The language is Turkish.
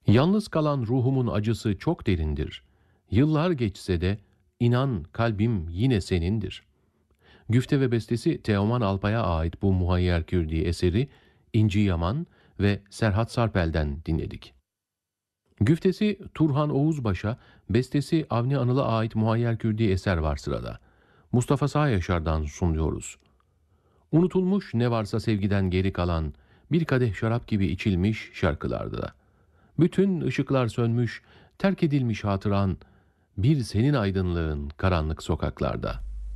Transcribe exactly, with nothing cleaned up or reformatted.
Yalnız kalan ruhumun acısı çok derindir. Yıllar geçse de inan kalbim yine senindir. Güfte ve bestesi Teoman Alpay'a ait bu Muhayyer Kürdi eseri İnci Yaman ve Serhat Sarpel'den dinledik. Güftesi Turhan Oğuzbaş'a, bestesi Avni Anıl'a ait Muhayyer Kürdi eser var sırada. Mustafa Sağ Yaşar'dan sunuyoruz. Unutulmuş ne varsa sevgiden geri kalan, bir kadeh şarap gibi içilmiş şarkılarda. Bütün ışıklar sönmüş, terk edilmiş hatıran, bir senin aydınlığın karanlık sokaklarda.''